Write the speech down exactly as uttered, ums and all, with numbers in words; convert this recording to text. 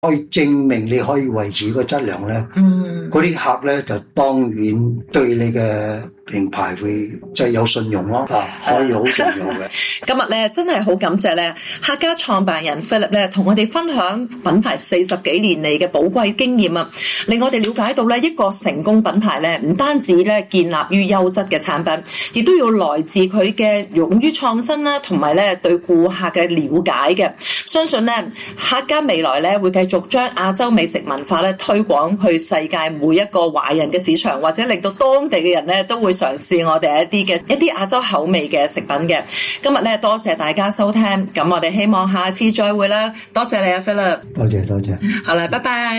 可以證明你可以維持個質量咧，嗯，嗰啲客咧就當然對你嘅品牌會即係有信用咯，啊，可以好重要嘅。 今日咧真係好感謝咧客家創辦人 Philip 咧同我哋分享品牌四十幾年嚟嘅寶貴經驗啊，令我哋了解到咧一個成功品牌咧唔單止咧建立於優質嘅產品，亦都要來自佢嘅勇於創新啦，同埋咧對顧客嘅了解嘅。相信咧客家未來咧會繼續將亞洲美食文化咧推廣去世界每一個華人嘅市場，或者令到當地嘅人咧都會嘗試我哋一啲嘅一啲亞洲口味嘅食品嘅。今日咧多謝大家收聽，咁我哋希望下次再會啦。多謝你啊 Philip， 多謝多謝， 好啦，拜拜。